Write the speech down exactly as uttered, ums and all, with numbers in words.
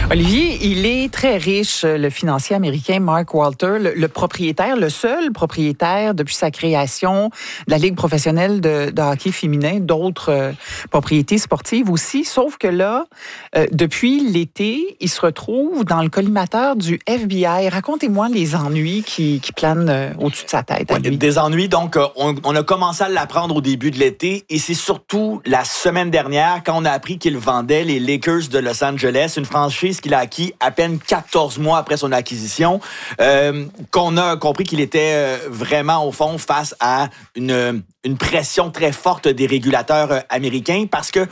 Olivier, il est très riche, le financier américain Mark Walter, le, le propriétaire, le seul propriétaire depuis sa création de la Ligue professionnelle de, de hockey féminin, d'autres euh, propriétés sportives aussi. Sauf que là, euh, depuis l'été, il se retrouve dans le collimateur du F B I. Racontez-moi les ennuis qui, qui planent euh, au-dessus de sa tête. Ouais, des ennuis, donc euh, on, on a commencé à l'apprendre au début de l'été et c'est surtout la semaine dernière quand on a appris qu'il vendait les Lakers de Los Angeles, une franchise qu'il a acquis à peine quatorze mois après son acquisition, euh, qu'on a compris qu'il était euh, vraiment, au fond, face à une, une pression très forte des régulateurs euh, américains parce que